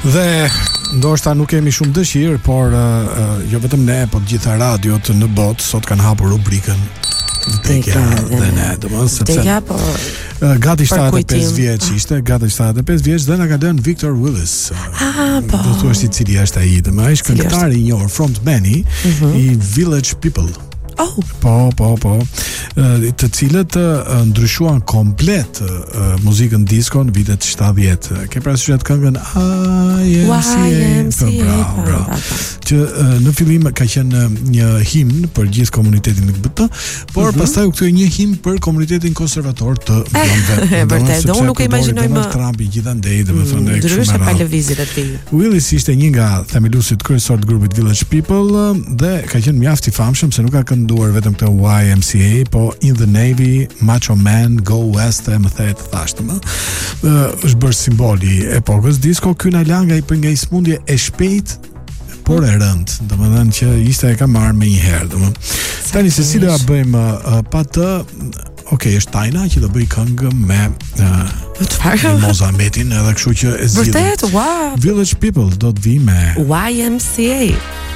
Dhe ndoshta nuk kemi shumë dëshirë, por jo vetëm ne, po të gjitha radiot në botë sot kanë hapur rubrikën Vdekja dhe ne, domethënë sepse gati 75 vjeç ishte, gati 75 vjeç dhe na ka dhënë Victor Willis. Po. Do thua si cili është ai, domethënë ai është këngëtari i njohur, frontmani i Village People. Po. Të cilët ndryshuan komplet muzikën disco në vitet 70. Ke parasysh atë këngën YMCA? Bravo. Që në fillim ka qenë një himn për gjithë komunitetin LGBT, por pastaj u kthye një himn për komunitetin konservator të blondëve. Vërtet, unë nuk e imagjinoj më Trumpi gjithandej, domethënë ndryshe pa lëvizjet e tij. Willis ishte një nga themeluesit kryesorë të grupit Village People dhe ka qenë mjaft i famshëm se nuk ka kënduar vetëm këtë YMCA, po In the Navy, Macho Man, Go West, e më thetë thashtëm. Është bërë simboli epokës disco. Ky na la nga i smundje e shpejt, por e rënd, domethënë që ishte e ka marrë me një herë, domethënë. Tani se si do ja bëjmë pa të, është Tajna që do bëj këngë me Mozametin, edhe kështu që e zgjidhim. Vërtet, wow. Village People do të vi me YMCA.